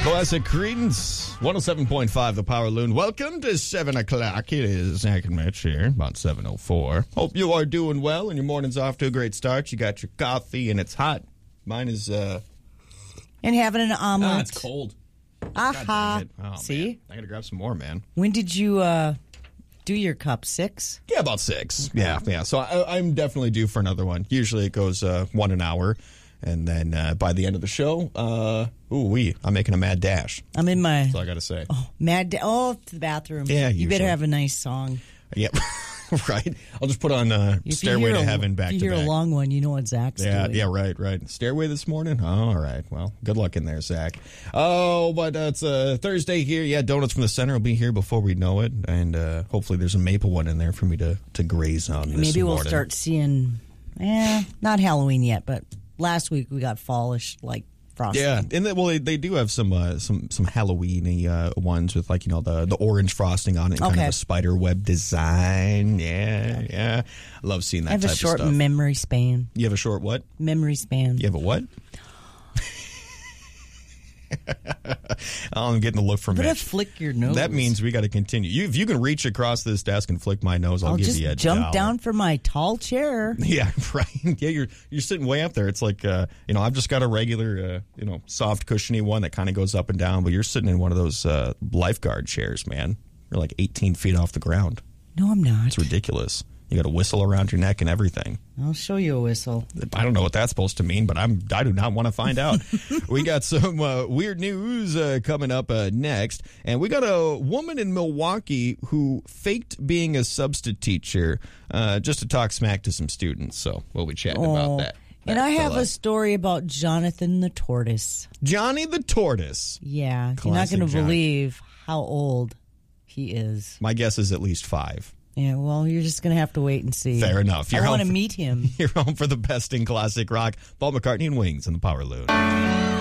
Classic Creedence, 107.5 The Power Loon. Welcome to 7 o'clock. It is Zach and Mitch here, about 7:04. Hope you are doing well and your morning's off to a great start. You got your coffee and it's hot. Mine is... And having an omelet. it's cold. Aha. Oh, See? Man. I got to grab some more, man. When did you do your cup? 6? Yeah, about 6. Okay. Yeah. So I'm definitely due for another one. Usually it goes 1 an hour. And then by the end of the show, I'm making a mad dash. I'm in my... That's all I got to say. to the bathroom. Yeah, you better usually. have a nice song. Yep. Right. I'll just put on Stairway to Heaven back to back. If you hear a long one, you know what Zach's doing. Yeah, right. Stairway this morning? Oh, all right. Well, good luck in there, Zach. Oh, but it's Thursday here. Yeah, Donuts from the Center will be here before we know it. And hopefully there's a maple one in there for me to graze on this Maybe we'll morning. start seeing, not Halloween yet, but last week we got fallish, like frosting. Yeah, and they do have some Halloween-y ones with the orange frosting on it, and kind of a spider web design. Yeah. I love seeing that type of stuff. I have a short memory span. You have a short what? Memory span. You have a what? I'm getting a look from Mitch. But flick your nose. That means we got to continue. If you can reach across this desk and flick my nose, I'll give you a jump dollar. down from my tall chair. Yeah, right. Yeah, you're sitting way up there. It's like I've just got a regular soft cushiony one that kind of goes up and down, but you're sitting in one of those lifeguard chairs, man. You're like 18 feet off the ground. No, I'm not. It's ridiculous. You got a whistle around your neck and everything. I'll show you a whistle. I don't know what that's supposed to mean, but I do not want to find out. We got some weird news coming up next. And we got a woman in Milwaukee who faked being a substitute teacher just to talk smack to some students. So we'll be chatting about that. And I have a story about Jonathan the Tortoise. Johnny the Tortoise. Yeah. Classic you're not going to Johnny. believe how old he is. My guess is at least 5. Yeah, well, you're just going to have to wait and see. Fair enough. I want to meet him. You're home for the best in classic rock. Paul McCartney and Wings in the Power Loon.